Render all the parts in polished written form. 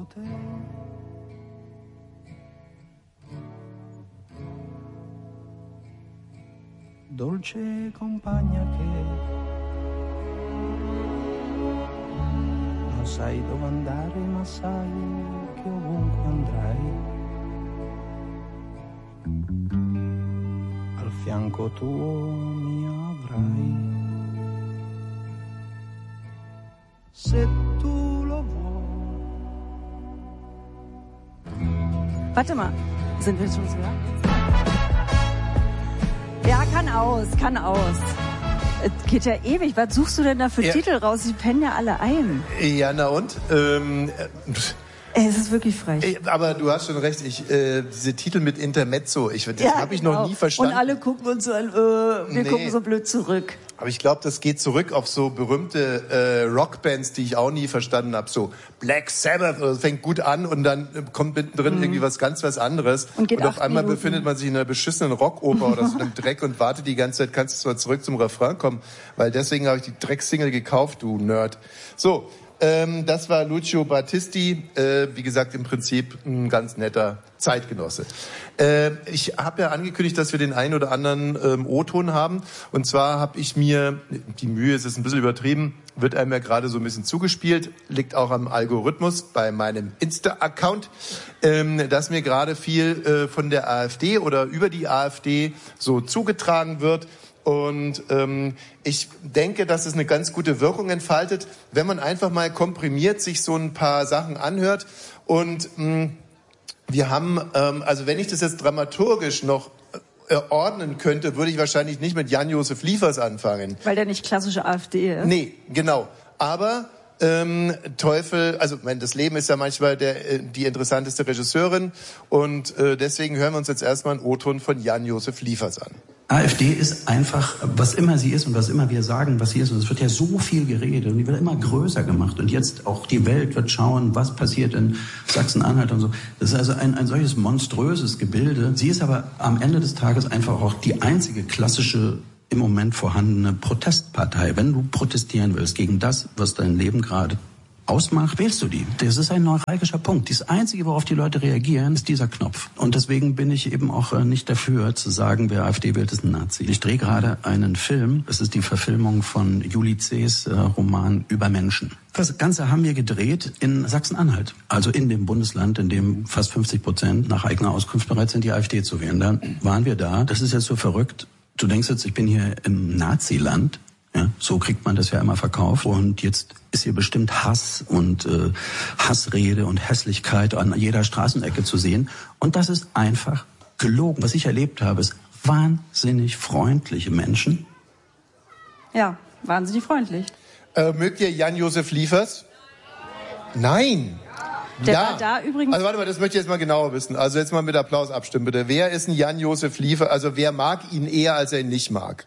te. Dolce compagna che non sai dove andare, ma sai che ovunque andrai, al fianco tuo mi avrai. Se tu lo vuoi. Warte mal, sind wir schon so lang? Ja, kann aus. Es geht ja ewig. Was suchst du denn da für Titel raus? Die pennen ja alle ein. Ja, na und? Es ist wirklich frech. Aber du hast schon recht, diese Titel mit Intermezzo, das habe ich noch nie verstanden. Und alle gucken uns so an, wir gucken so blöd zurück. Aber ich glaube, das geht zurück auf so berühmte Rockbands, die ich auch nie verstanden habe. So Black Sabbath, fängt gut an und dann kommt mittendrin irgendwie was anderes. Und auf einmal befindet man sich in einer beschissenen Rockoper oder so einem Dreck und wartet die ganze Zeit, kannst du zwar zurück zum Refrain kommen, weil deswegen habe ich die Drecksingle gekauft, du Nerd. So, das war Lucio Battisti, wie gesagt, im Prinzip ein ganz netter Zeitgenosse. Ich habe ja angekündigt, dass wir den einen oder anderen O-Ton haben. Und zwar habe ich mir, die Mühe ist ein bisschen übertrieben, wird einem ja gerade so ein bisschen zugespielt, liegt auch am Algorithmus bei meinem Insta-Account, dass mir gerade viel von der AfD oder über die AfD so zugetragen wird. Und ich denke, dass es eine ganz gute Wirkung entfaltet, wenn man einfach mal komprimiert sich so ein paar Sachen anhört. Und wir haben, also wenn ich das jetzt dramaturgisch noch ordnen könnte, würde ich wahrscheinlich nicht mit Jan-Josef Liefers anfangen. Weil der nicht klassische AfD ist? Nee, genau. Aber Teufel, also das Leben ist ja manchmal die interessanteste Regisseurin. Und deswegen hören wir uns jetzt erstmal einen O-Ton von Jan-Josef Liefers an. AfD ist einfach, was immer sie ist und was immer wir sagen, was sie ist. Und es wird ja so viel geredet und die wird immer größer gemacht. Und jetzt auch die Welt wird schauen, was passiert in Sachsen-Anhalt und so. Das ist also ein solches monströses Gebilde. Sie ist aber am Ende des Tages einfach auch die einzige klassische, im Moment vorhandene Protestpartei. Wenn du protestieren willst gegen das, was dein Leben gerade ausmacht, wählst du die. Das ist ein neuralgischer Punkt. Das Einzige, worauf die Leute reagieren, ist dieser Knopf. Und deswegen bin ich eben auch nicht dafür, zu sagen, wer AfD wählt, ist ein Nazi. Ich drehe gerade einen Film. Es ist die Verfilmung von Juli C.'s Roman über Menschen. Das Ganze haben wir gedreht in Sachsen-Anhalt. Also in dem Bundesland, in dem fast 50% nach eigener Auskunft bereit sind, die AfD zu wählen. Da waren wir da. Das ist jetzt so verrückt. Du denkst jetzt, ich bin hier im Naziland. Ja, so kriegt man das ja immer verkauft. Und jetzt ist hier bestimmt Hass und Hassrede und Hässlichkeit an jeder Straßenecke zu sehen. Und das ist einfach gelogen. Was ich erlebt habe, ist wahnsinnig freundliche Menschen. Ja, wahnsinnig freundlich. Mögt ihr Jan-Josef Liefers? Nein. Der war da übrigens. Also warte mal, das möchte ich jetzt mal genauer wissen. Also jetzt mal mit Applaus abstimmen, bitte. Wer ist ein Jan-Josef Liefers? Also wer mag ihn eher, als er ihn nicht mag?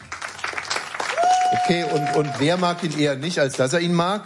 Okay, und wer mag ihn eher nicht, als dass er ihn mag?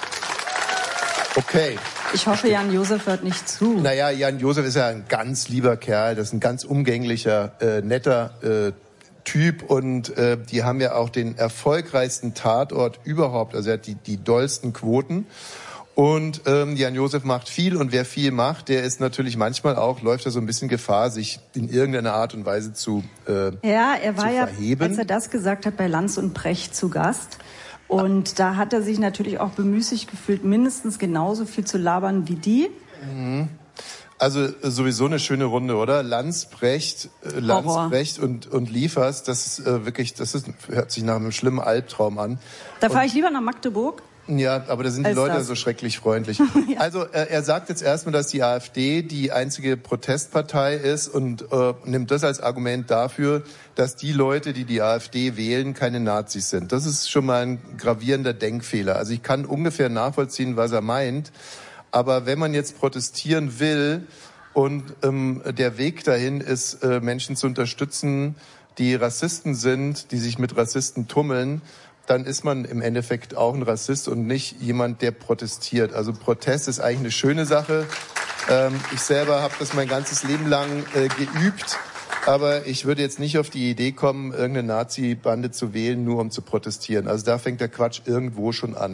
Okay. Ich hoffe, Jan-Josef hört nicht zu. Naja, Jan-Josef ist ja ein ganz lieber Kerl, das ist ein ganz umgänglicher, netter Typ und die haben ja auch den erfolgreichsten Tatort überhaupt, also er hat die dollsten Quoten. Und Jan-Josef macht viel und wer viel macht, der ist natürlich manchmal auch, läuft er so ein bisschen Gefahr, sich in irgendeiner Art und Weise zu ja, er war ja, verheben. als er das gesagt hat, bei Lanz und Brecht zu Gast. Und da hat er sich natürlich auch bemüßigt gefühlt, mindestens genauso viel zu labern wie die. Also sowieso eine schöne Runde, oder? Lanz, Brecht und Liefers, das ist wirklich, hört sich nach einem schlimmen Albtraum an. Da fahre ich lieber nach Magdeburg. Ja, aber da sind die Leute so schrecklich freundlich. Ja. Also er sagt jetzt erstmal, dass die AfD die einzige Protestpartei ist und nimmt das als Argument dafür, dass die Leute, die die AfD wählen, keine Nazis sind. Das ist schon mal ein gravierender Denkfehler. Also ich kann ungefähr nachvollziehen, was er meint, aber wenn man jetzt protestieren will und der Weg dahin ist, Menschen zu unterstützen, die Rassisten sind, die sich mit Rassisten tummeln, dann ist man im Endeffekt auch ein Rassist und nicht jemand, der protestiert. Also Protest ist eigentlich eine schöne Sache. Ich selber habe das mein ganzes Leben lang geübt, aber ich würde jetzt nicht auf die Idee kommen, irgendeine Nazi-Bande zu wählen, nur um zu protestieren. Also da fängt der Quatsch irgendwo schon an.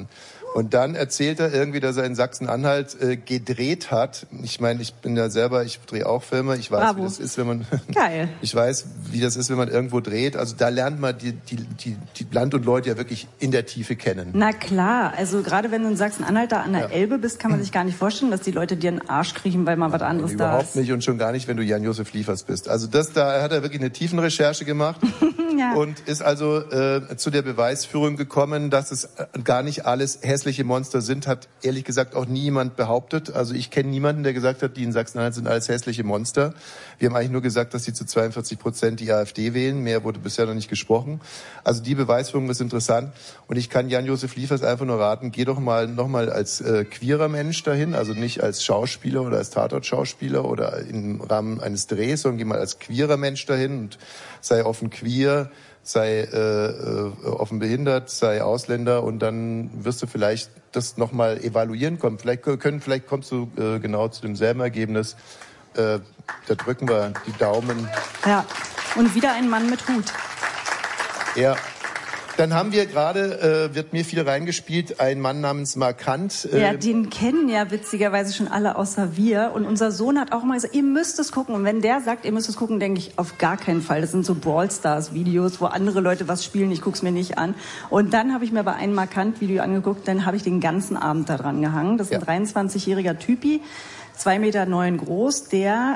Und dann erzählt er irgendwie, dass er in Sachsen-Anhalt gedreht hat. Ich meine, ich bin ja selber, ich drehe auch Filme. Ich weiß, wie das ist, wenn man ich weiß, wie das ist, wenn man irgendwo dreht. Also da lernt man die Land und Leute ja wirklich in der Tiefe kennen. Na klar, also gerade wenn du in Sachsen-Anhalt da an der Elbe bist, kann man sich gar nicht vorstellen, dass die Leute dir einen Arsch kriechen, weil mal was anderes da ist. Überhaupt nicht und schon gar nicht, wenn du Jan-Josef Liefers bist. Also da hat er wirklich eine Tiefenrecherche gemacht ja. Und ist also zu der Beweisführung gekommen, dass es gar nicht alles hässliche Monster sind, hat ehrlich gesagt auch nie jemand behauptet. Also ich kenne niemanden, der gesagt hat, die in Sachsen-Anhalt sind alles hässliche Monster. Wir haben eigentlich nur gesagt, dass sie zu 42% die AfD wählen. Mehr wurde bisher noch nicht gesprochen. Also die Beweisführung ist interessant. Und ich kann Jan-Josef Liefers einfach nur raten, geh doch nochmal als queerer Mensch dahin, also nicht als Schauspieler oder als Tatort-Schauspieler oder im Rahmen eines Drehs, sondern geh mal als queerer Mensch dahin und sei offen queer, sei offen behindert, sei Ausländer und dann wirst du vielleicht das nochmal evaluieren kommen. Vielleicht kommst du genau zu demselben Ergebnis. Da drücken wir die Daumen. Ja, und wieder ein Mann mit Hut. Ja. Dann haben wir gerade, wird mir viel reingespielt, ein Mann namens Markant. Ja, den kennen ja witzigerweise schon alle außer wir. Und unser Sohn hat auch mal gesagt, ihr müsst es gucken. Und wenn der sagt, ihr müsst es gucken, denke ich, auf gar keinen Fall. Das sind so Brawl Stars Videos, wo andere Leute was spielen, ich guck's mir nicht an. Und dann habe ich mir bei einem Markant-Video angeguckt, dann habe ich den ganzen Abend da dran gehangen. Das ist ein 23-jähriger Typi, 2,9 Meter groß, der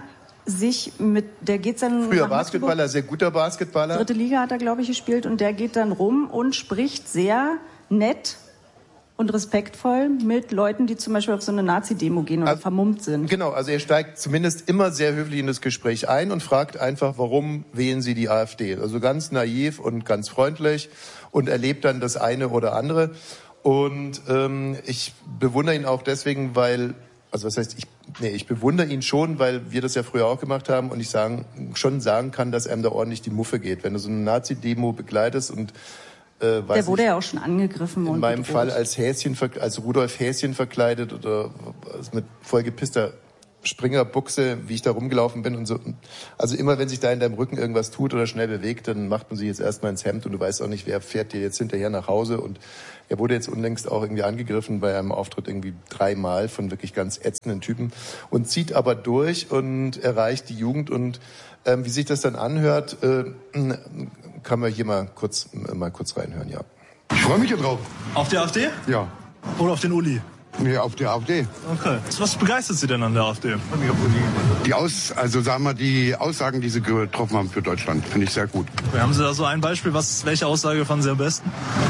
geht dann... Früher Basketballer, sehr guter Basketballer. 3. Liga hat er, glaube ich, gespielt. Und der geht dann rum und spricht sehr nett und respektvoll mit Leuten, die zum Beispiel auf so eine Nazi-Demo gehen oder vermummt sind. Genau, also er steigt zumindest immer sehr höflich in das Gespräch ein und fragt einfach, warum wählen Sie die AfD? Also ganz naiv und ganz freundlich und erlebt dann das eine oder andere. Und ich bewundere ihn auch deswegen, weil... Also was heißt, ich bewundere ihn schon, weil wir das ja früher auch gemacht haben und ich schon sagen kann, dass einem da ordentlich die Muffe geht. Wenn du so eine Nazi-Demo begleitest und der wurde ja auch schon angegriffen. In meinem Fall als Rudolf Häschen verkleidet oder mit vollgepisster Springerbuchse, wie ich da rumgelaufen bin und so. Also immer, wenn sich da in deinem Rücken irgendwas tut oder schnell bewegt, dann macht man sich jetzt erstmal ins Hemd und du weißt auch nicht, wer fährt dir jetzt hinterher nach Hause. Und er wurde jetzt unlängst auch irgendwie angegriffen bei einem Auftritt irgendwie 3-mal von wirklich ganz ätzenden Typen und zieht aber durch und erreicht die Jugend. Und wie sich das dann anhört, kann man hier mal kurz reinhören, ja. Ich freue mich ja drauf. Auf die AfD? Ja. Oder auf den Uli? Nee, auf die AfD. Okay. Was begeistert Sie denn an der AfD? Die Aussagen, die sie getroffen haben für Deutschland, finde ich sehr gut. Haben Sie da so ein Beispiel? Welche Aussage fanden Sie am besten?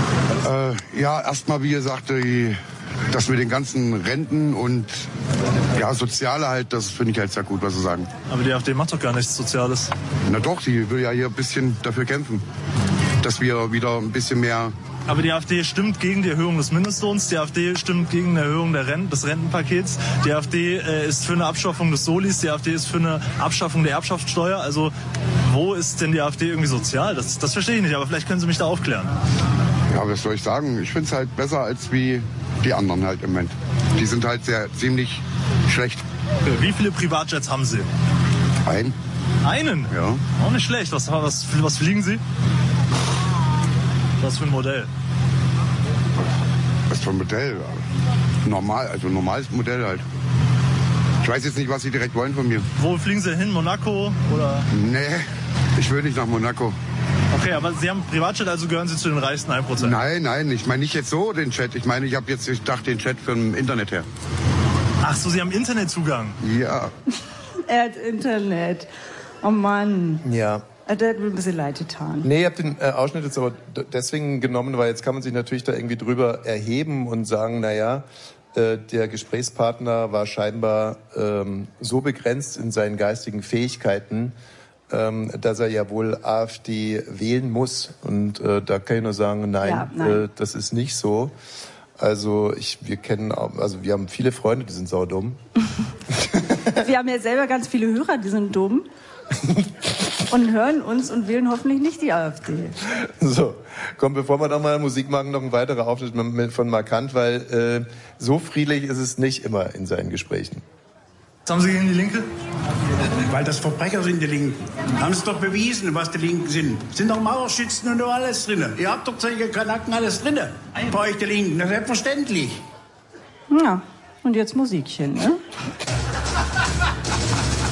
Ja, erstmal, wie gesagt, das mit den ganzen Renten und Soziale halt, das finde ich halt sehr gut, was sie sagen. Aber die AfD macht doch gar nichts Soziales. Na doch, sie will ja hier ein bisschen dafür kämpfen, dass wir wieder ein bisschen mehr... Aber die AfD stimmt gegen die Erhöhung des Mindestlohns, die AfD stimmt gegen eine Erhöhung des Rentenpakets, die AfD ist für eine Abschaffung des Solis, die AfD ist für eine Abschaffung der Erbschaftssteuer. Also wo ist denn die AfD irgendwie sozial? Das verstehe ich nicht, aber vielleicht können Sie mich da aufklären. Ja, was soll ich sagen? Ich finde es halt besser als wie die anderen halt im Moment. Die sind halt ziemlich schlecht. Wie viele Privatjets haben Sie? Einen? Ja. Auch nicht schlecht. Was fliegen Sie? Was für ein Modell? Was für ein Modell? Normales Modell halt. Ich weiß jetzt nicht, was Sie direkt wollen von mir. Wo fliegen Sie hin? Monaco oder? Nee, ich will nicht nach Monaco. Okay, aber Sie haben Privatjet, also gehören Sie zu den reichsten 1%? Nein, ich meine nicht jetzt so den Chat. Ich meine, ich dachte den Chat vom Internet her. Ach so, Sie haben Internetzugang? Ja. Er hat Internet. Oh Mann. Ja. Der hat mir ein bisschen leid getan. Nee, ich habe den Ausschnitt jetzt aber deswegen genommen, weil jetzt kann man sich natürlich da irgendwie drüber erheben und sagen, der Gesprächspartner war scheinbar so begrenzt in seinen geistigen Fähigkeiten, dass er ja wohl AfD wählen muss. Und da kann ich nur sagen, nein. Das ist nicht so. Also wir haben viele Freunde, die sind saudumm. Wir haben ja selber ganz viele Hörer, die sind dumm. Und hören uns und wählen hoffentlich nicht die AfD. So, komm, bevor wir noch mal Musik machen, noch ein weiterer Auftritt von Markant, weil so friedlich ist es nicht immer in seinen Gesprächen. Was haben Sie gegen die Linke? Weil das Verbrecher sind, die Linken. Haben sie doch bewiesen, was die Linken sind. Sind doch Mauerschützen und alles drin. Ihr habt doch solche Kanaken alles drin. Bei euch die Linken, das ist selbstverständlich. Ja, und jetzt Musikchen, ne?